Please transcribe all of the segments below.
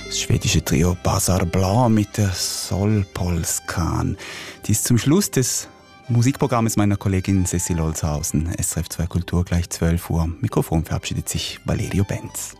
Das schwedische Trio Bazar Blanc mit der Solpolskan. Dies zum Schluss des Musikprogramms meiner Kollegin Cecil Olshausen. SRF 2 Kultur gleich 12 Uhr. Mikrofon verabschiedet sich Valerio Benz.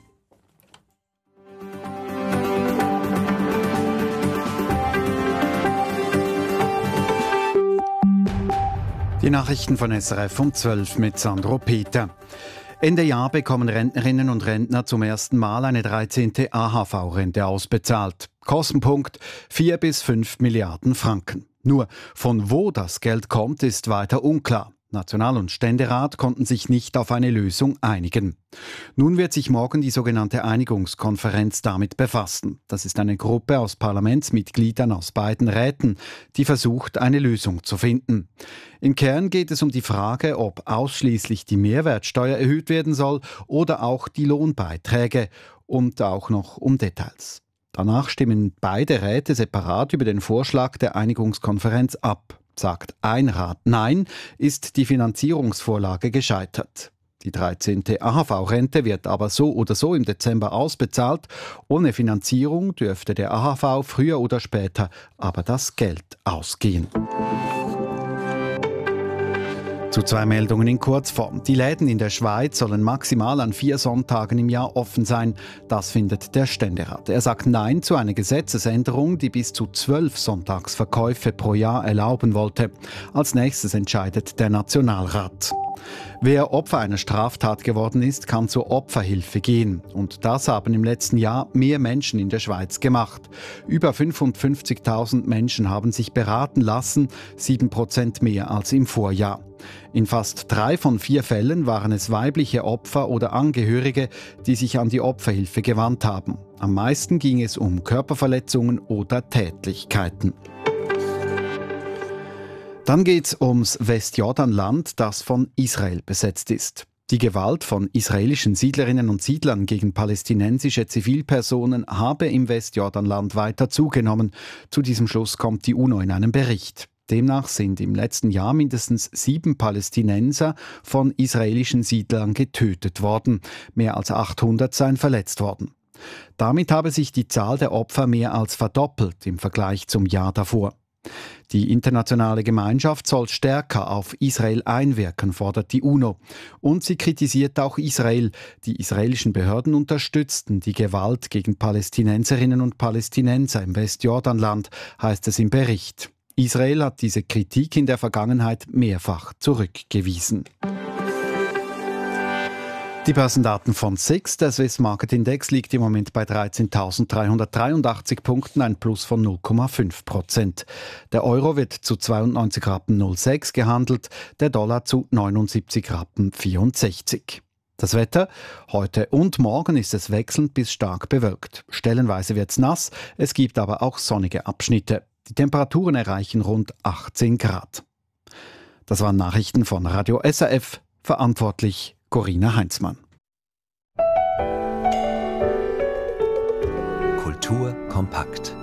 Die Nachrichten von SRF um 12 mit Sandro Peter. Ende Jahr bekommen Rentnerinnen und Rentner zum ersten Mal eine 13. AHV-Rente ausbezahlt. Kostenpunkt 4 bis 5 Milliarden Franken. Nur von wo das Geld kommt, ist weiter unklar. National- und Ständerat konnten sich nicht auf eine Lösung einigen. Nun wird sich morgen die sogenannte Einigungskonferenz damit befassen. Das ist eine Gruppe aus Parlamentsmitgliedern aus beiden Räten, die versucht, eine Lösung zu finden. Im Kern geht es um die Frage, ob ausschließlich die Mehrwertsteuer erhöht werden soll oder auch die Lohnbeiträge und auch noch um Details. Danach stimmen beide Räte separat über den Vorschlag der Einigungskonferenz ab. Sagt ein Rat Nein, ist die Finanzierungsvorlage gescheitert. Die 13. AHV-Rente wird aber so oder so im Dezember ausbezahlt. Ohne Finanzierung dürfte der AHV früher oder später aber das Geld ausgehen. Zu 2 Meldungen in Kurzform. Die Läden in der Schweiz sollen maximal an 4 Sonntagen im Jahr offen sein. Das findet der Ständerat. Er sagt Nein zu einer Gesetzesänderung, die bis zu 12 Sonntagsverkäufe pro Jahr erlauben wollte. Als nächstes entscheidet der Nationalrat. Wer Opfer einer Straftat geworden ist, kann zur Opferhilfe gehen. Und das haben im letzten Jahr mehr Menschen in der Schweiz gemacht. Über 55.000 Menschen haben sich beraten lassen, 7% mehr als im Vorjahr. In fast 3 von 4 Fällen waren es weibliche Opfer oder Angehörige, die sich an die Opferhilfe gewandt haben. Am meisten ging es um Körperverletzungen oder Tätlichkeiten. Dann geht es ums Westjordanland, das von Israel besetzt ist. Die Gewalt von israelischen Siedlerinnen und Siedlern gegen palästinensische Zivilpersonen habe im Westjordanland weiter zugenommen. Zu diesem Schluss kommt die UNO in einem Bericht. Demnach sind im letzten Jahr mindestens 7 Palästinenser von israelischen Siedlern getötet worden. Mehr als 800 seien verletzt worden. Damit habe sich die Zahl der Opfer mehr als verdoppelt im Vergleich zum Jahr davor. Die internationale Gemeinschaft soll stärker auf Israel einwirken, fordert die UNO. Und sie kritisiert auch Israel. Die israelischen Behörden unterstützten die Gewalt gegen Palästinenserinnen und Palästinenser im Westjordanland, heißt es im Bericht. Israel hat diese Kritik in der Vergangenheit mehrfach zurückgewiesen. Die Börsendaten von SIX, der Swiss Market Index, liegt im Moment bei 13.383 Punkten, ein Plus von 0,5%. Der Euro wird zu 92,06 Rappen gehandelt, der Dollar zu 79,64 Rappen. Das Wetter? Heute und morgen ist es wechselnd bis stark bewölkt. Stellenweise wird es nass, es gibt aber auch sonnige Abschnitte. Die Temperaturen erreichen rund 18 Grad. Das waren Nachrichten von Radio SRF, verantwortlich Corinna Heinzmann. Kultur kompakt.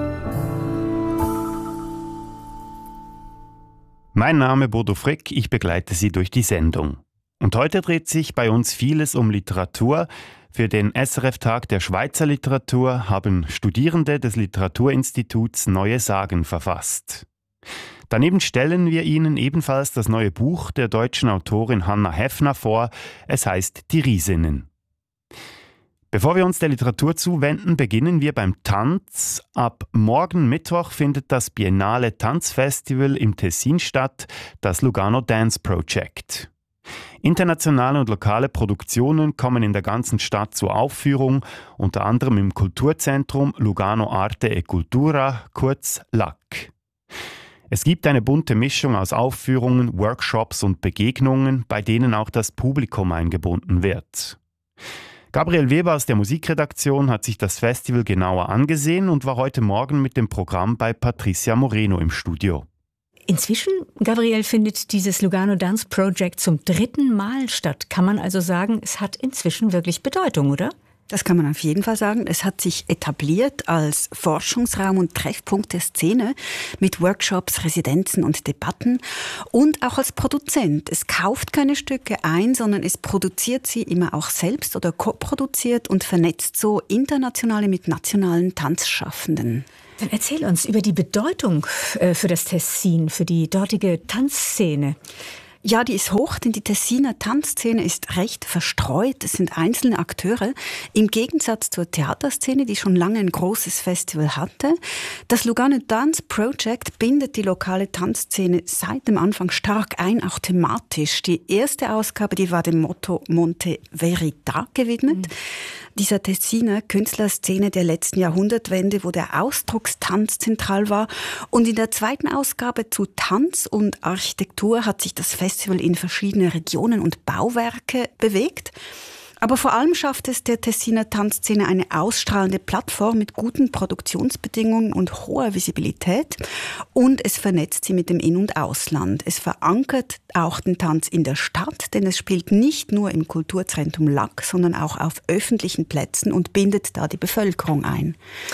Mein Name Bodo Frick, ich begleite Sie durch die Sendung. Und heute dreht sich bei uns vieles um Literatur. Für den SRF-Tag der Schweizer Literatur haben Studierende des Literaturinstituts neue Sagen verfasst. Daneben stellen wir Ihnen ebenfalls das neue Buch der deutschen Autorin Hannah Heffner vor. Es heißt Die Riesinnen. Bevor wir uns der Literatur zuwenden, beginnen wir beim Tanz. Ab morgen Mittwoch findet das Biennale Tanzfestival im Tessin statt, das Lugano Dance Project. Internationale und lokale Produktionen kommen in der ganzen Stadt zur Aufführung, unter anderem im Kulturzentrum Lugano Arte e Cultura, kurz LAC. Es gibt eine bunte Mischung aus Aufführungen, Workshops und Begegnungen, bei denen auch das Publikum eingebunden wird. Gabriel Weber aus der Musikredaktion hat sich das Festival genauer angesehen und war heute Morgen mit dem Programm bei Patricia Moreno im Studio. Inzwischen, Gabriel, findet dieses Lugano Dance Project zum 3. Mal statt. Kann man also sagen, es hat inzwischen wirklich Bedeutung, oder? Das kann man auf jeden Fall sagen. Es hat sich etabliert als Forschungsraum und Treffpunkt der Szene mit Workshops, Residenzen und Debatten und auch als Produzent. Es kauft keine Stücke ein, sondern es produziert sie immer auch selbst oder co-produziert und vernetzt so Internationale mit nationalen Tanzschaffenden. Dann erzähl uns über die Bedeutung für das Tessin, für die dortige Tanzszene. Ja, die ist hoch, denn die Tessiner Tanzszene ist recht verstreut. Es sind einzelne Akteure, im Gegensatz zur Theaterszene, die schon lange ein großes Festival hatte. Das Lugano Dance Project bindet die lokale Tanzszene seit dem Anfang stark ein, auch thematisch. Die erste Ausgabe, die war dem Motto Monte Verita gewidmet. Dieser Tessiner Künstlerszene der letzten Jahrhundertwende, wo der Ausdruckstanz zentral war. Und in der zweiten Ausgabe zu Tanz und Architektur hat sich das Festival in verschiedene Regionen und Bauwerke bewegt. Aber vor allem schafft es der Tessiner Tanzszene eine ausstrahlende Plattform mit guten Produktionsbedingungen und hoher Visibilität. Und es vernetzt sie mit dem In- und Ausland. Es verankert auch den Tanz in der Stadt, denn es spielt nicht nur im Kulturzentrum Lac, sondern auch auf öffentlichen Plätzen und bindet da die Bevölkerung ein.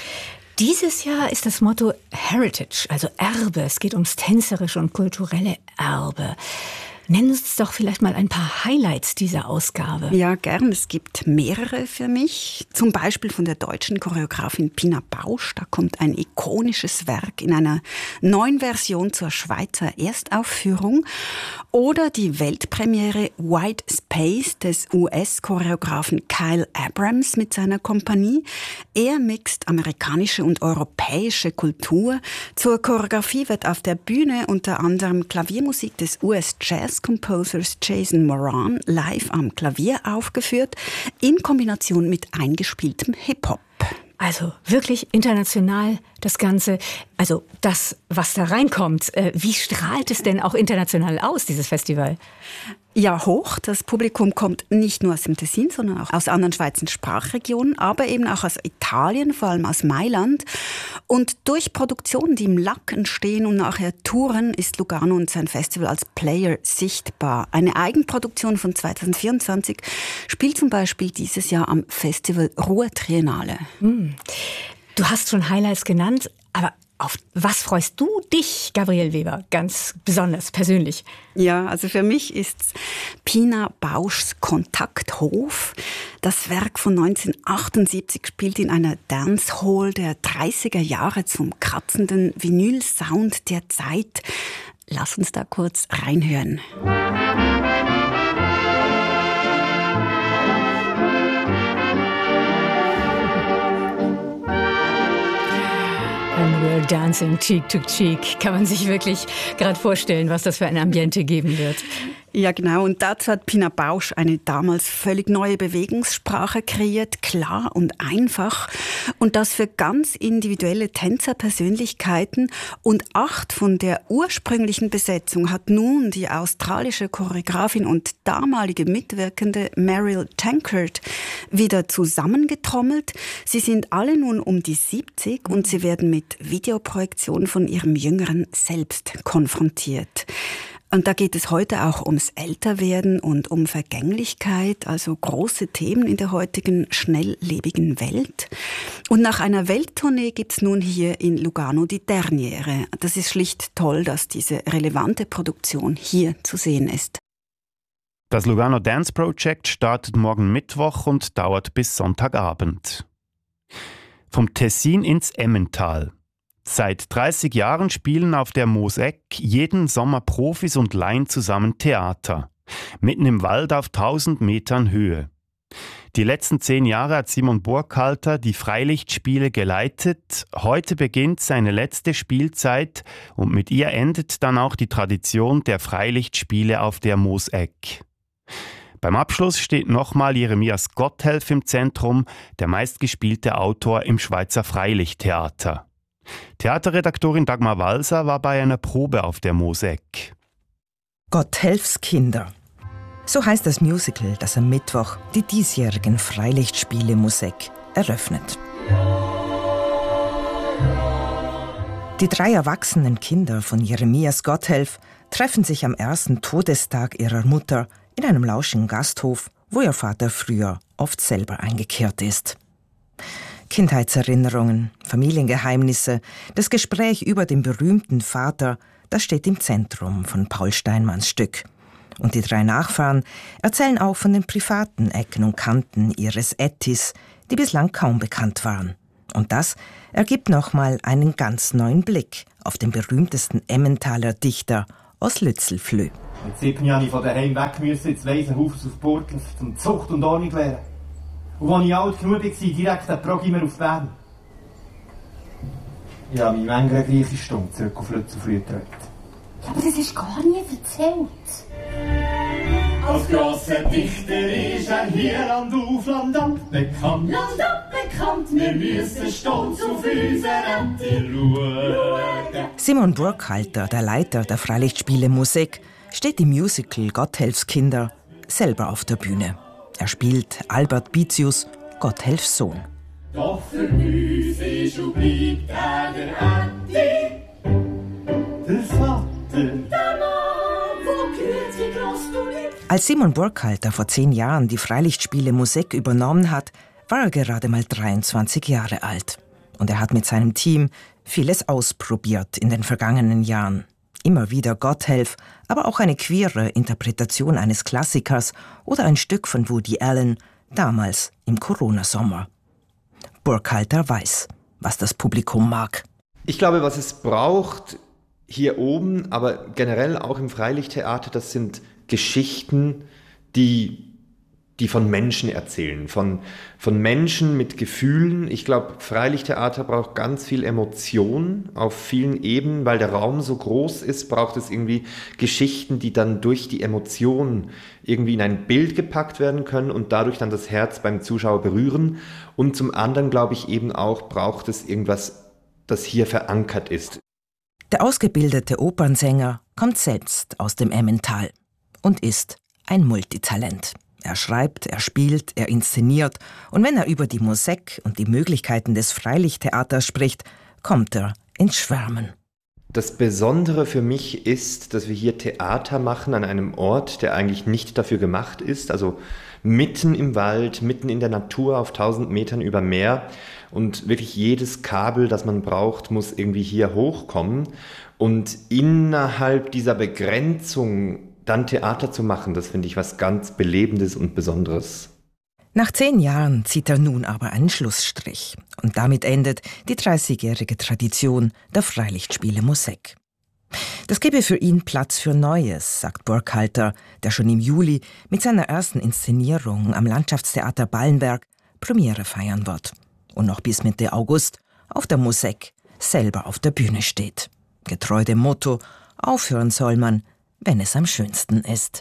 Dieses Jahr ist das Motto Heritage, also Erbe. Es geht ums tänzerische und kulturelle Erbe. Nennen Sie uns doch vielleicht mal ein paar Highlights dieser Ausgabe. Ja, gern. Es gibt mehrere für mich. Zum Beispiel von der deutschen Choreografin Pina Bausch. Da kommt ein ikonisches Werk in einer neuen Version zur Schweizer Erstaufführung. Oder die Weltpremiere White Space des US-Choreografen Kyle Abrams mit seiner Kompanie. Er mixt amerikanische und europäische Kultur. Zur Choreografie wird auf der Bühne unter anderem Klaviermusik des US-Jazz-Composers Jason Moran live am Klavier aufgeführt, in Kombination mit eingespieltem Hip-Hop. Also wirklich international das Ganze, also das, was da reinkommt. Wie strahlt es denn auch international aus, dieses Festival? Ja, hoch. Das Publikum kommt nicht nur aus dem Tessin, sondern auch aus anderen Schweizer Sprachregionen, aber eben auch aus Italien, vor allem aus Mailand. Und durch Produktionen, die im Lac entstehen und nachher touren, ist Lugano und sein Festival als Player sichtbar. Eine Eigenproduktion von 2024 spielt zum Beispiel dieses Jahr am Festival Ruhr-Triennale. Du hast schon Highlights genannt, aber auf was freust du dich, Gabrielle Weber, ganz besonders persönlich? Ja, also für mich ist Pina Bauschs Kontakthof. Das Werk von 1978 spielt in einer Dancehall der 30er Jahre zum kratzenden Vinyl-Sound der Zeit. Lass uns da kurz reinhören. And we're dancing cheek to cheek. Kann man sich wirklich gerade vorstellen, was das für ein Ambiente geben wird. Ja, genau. Und dazu hat Pina Bausch eine damals völlig neue Bewegungssprache kreiert, klar und einfach. Und das für ganz individuelle Tänzerpersönlichkeiten. Und 8 von der ursprünglichen Besetzung hat nun die australische Choreografin und damalige Mitwirkende Meryl Tankard wieder zusammengetrommelt. Sie sind alle nun um die 70 und sie werden mit Videoprojektionen von ihrem jüngeren Selbst konfrontiert. Und da geht es heute auch ums Älterwerden und um Vergänglichkeit, also große Themen in der heutigen schnelllebigen Welt. Und nach einer Welttournee gibt's nun hier in Lugano die Derniere. Das ist schlicht toll, dass diese relevante Produktion hier zu sehen ist. Das Lugano Dance Project startet morgen Mittwoch und dauert bis Sonntagabend. Vom Tessin ins Emmental. Seit 30 Jahren spielen auf der Moos-Eck jeden Sommer Profis und Laien zusammen Theater. Mitten im Wald auf 1000 Metern Höhe. Die letzten 10 Jahre hat Simon Burkhalter die Freilichtspiele geleitet. Heute beginnt seine letzte Spielzeit und mit ihr endet dann auch die Tradition der Freilichtspiele auf der Moos-Eck. Beim Abschluss steht nochmal Jeremias Gotthelf im Zentrum, der meistgespielte Autor im Schweizer Freilichttheater. Theaterredaktorin Dagmar Walser war bei einer Probe auf der Moos-Eck. Gotthelfs Kinder. So heißt das Musical, das am Mittwoch die diesjährigen Freilichtspiele Moos-Eck eröffnet. Die 3 erwachsenen Kinder von Jeremias Gotthelf treffen sich am ersten Todestag ihrer Mutter in einem lauschigen Gasthof wo ihr Vater früher oft selber eingekehrt ist. Kindheitserinnerungen, Familiengeheimnisse, das Gespräch über den berühmten Vater, das steht im Zentrum von Paul Steinmanns Stück. Und die 3 Nachfahren erzählen auch von den privaten Ecken und Kanten ihres Ettis, die bislang kaum bekannt waren. Und das ergibt nochmal einen ganz neuen Blick auf den berühmtesten Emmentaler Dichter aus Lützelflüh. Mit 7 Jahren von daheim weg müssen ins Waisenhaus auf Burgdorf zum Zucht und Ordnung lernen. Und als ich alt genug war, direkt ein Programm auf Bern. Ich habe mich manchmal eine gleiche Stunde zurück auf Lützelflüh gedrückt. Aber das ist gar nie erzählt. Als grosser Dichter ist hier Land auf Land ab bekannt. Land ab bekannt, wir müssen stolz auf unsere Ente schauen. Simon Burkhalter, der Leiter der Freilichtspiele Musik, steht im Musical Gotthelfskinder selber auf der Bühne. Er spielt Albert Bitius, Gotthelfs Sohn. Doch für uns ist und bleibt der Ente, der Vater, der Mann, wo kürzlich los du nicht. Als Simon Burkhalter vor 10 Jahren die Freilichtspiele Musik übernommen hat, war er gerade mal 23 Jahre alt. Und er hat mit seinem Team vieles ausprobiert in den vergangenen Jahren. Immer wieder Gotthelf, aber auch eine queere Interpretation eines Klassikers oder ein Stück von Woody Allen, damals im Corona-Sommer. Burkhalter weiß, was das Publikum mag. Ich glaube, was es braucht, hier oben, aber generell auch im Freilichttheater, das sind Geschichten, die von Menschen erzählen, von Menschen mit Gefühlen. Ich glaube, Freilichttheater braucht ganz viel Emotion auf vielen Ebenen, weil der Raum so groß ist, braucht es irgendwie Geschichten, die dann durch die Emotionen irgendwie in ein Bild gepackt werden können und dadurch dann das Herz beim Zuschauer berühren. Und zum anderen, glaube ich, eben auch braucht es irgendwas, das hier verankert ist. Der ausgebildete Opernsänger kommt selbst aus dem Emmental und ist ein Multitalent. Er schreibt, er spielt, er inszeniert und wenn er über die Musik und die Möglichkeiten des Freilichttheaters spricht, kommt er ins Schwärmen. Das Besondere für mich ist, dass wir hier Theater machen an einem Ort, der eigentlich nicht dafür gemacht ist, also mitten im Wald, mitten in der Natur auf 1000 Metern über Meer und wirklich jedes Kabel, das man braucht, muss irgendwie hier hochkommen und innerhalb dieser Begrenzung dann Theater zu machen, das finde ich was ganz Belebendes und Besonderes. Nach 10 Jahren zieht er nun aber einen Schlussstrich. Und damit endet die 30-jährige Tradition der Freilichtspiele Musik. Das gebe für ihn Platz für Neues, sagt Burkhalter, der schon im Juli mit seiner ersten Inszenierung am Landschaftstheater Ballenberg Premiere feiern wird. Und noch bis Mitte August auf der Musik selber auf der Bühne steht. Getreu dem Motto, aufhören soll man, wenn es am schönsten ist.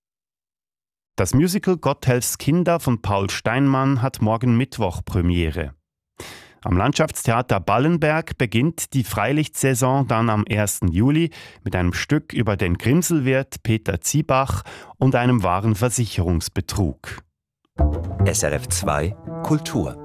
Das Musical Gotthelfskinder von Paul Steinmann hat morgen Mittwoch Premiere. Am Landschaftstheater Ballenberg beginnt die Freilichtsaison dann am 1. Juli mit einem Stück über den Grimselwirt Peter Ziebach und einem wahren Versicherungsbetrug. SRF 2 Kultur.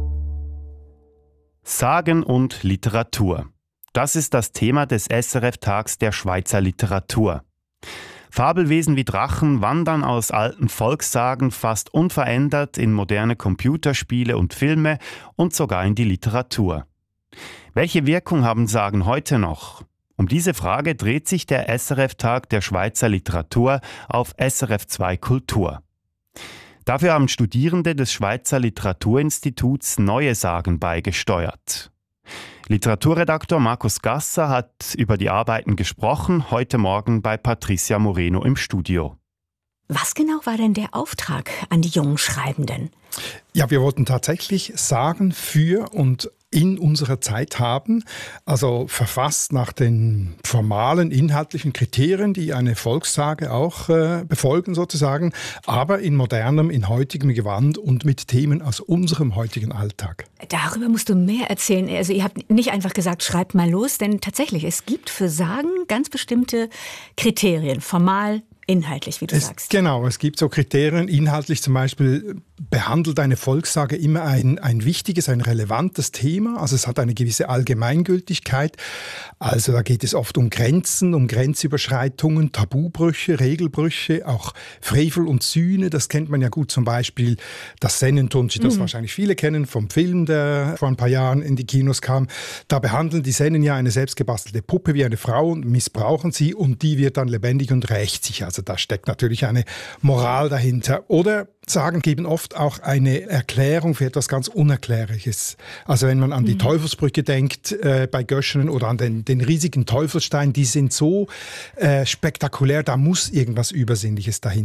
Sagen und Literatur. Das ist das Thema des SRF-Tags der Schweizer Literatur. Fabelwesen wie Drachen wandern aus alten Volkssagen fast unverändert in moderne Computerspiele und Filme und sogar in die Literatur. Welche Wirkung haben Sagen heute noch? Um diese Frage dreht sich der SRF-Tag der Schweizer Literatur auf SRF 2 Kultur. Dafür haben Studierende des Schweizer Literaturinstituts neue Sagen beigesteuert. Literaturredaktor Markus Gasser hat über die Arbeiten gesprochen, heute Morgen bei Patricia Moreno im Studio. Was genau war denn der Auftrag an die jungen Schreibenden? Ja, wir wollten tatsächlich Sagen für und in unserer Zeit haben, also verfasst nach den formalen, inhaltlichen Kriterien, die eine Volkssage auch befolgen sozusagen, aber in modernem, in heutigem Gewand und mit Themen aus unserem heutigen Alltag. Darüber musst du mehr erzählen. Also ihr habt nicht einfach gesagt, schreibt mal los, denn tatsächlich, es gibt für Sagen ganz bestimmte Kriterien, formal, inhaltlich, wie du sagst. Genau, es gibt so Kriterien, inhaltlich zum Beispiel behandelt eine Volkssage immer ein wichtiges, ein relevantes Thema. Also es hat eine gewisse Allgemeingültigkeit. Also da geht es oft um Grenzen, um Grenzüberschreitungen, Tabubrüche, Regelbrüche, auch Frevel und Sühne. Das kennt man ja gut, zum Beispiel das Sennentunci, das wahrscheinlich viele kennen vom Film, der vor ein paar Jahren in die Kinos kam. Da behandeln die Sennen ja eine selbstgebastelte Puppe wie eine Frau und missbrauchen sie und die wird dann lebendig und rächt sich. Also da steckt natürlich eine Moral dahinter. Oder Sagen geben oft auch eine Erklärung für etwas ganz Unerklärliches. Also wenn man an die Teufelsbrücke denkt bei Göschenen oder an den riesigen Teufelsstein, die sind so spektakulär, da muss irgendwas Übersinnliches dahinter